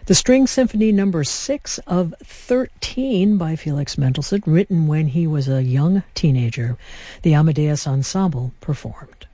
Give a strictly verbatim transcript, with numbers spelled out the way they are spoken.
The String Symphony number six of thirteen by Felix Mendelssohn, written when he was a young teenager. The Amadeus Ensemble performed.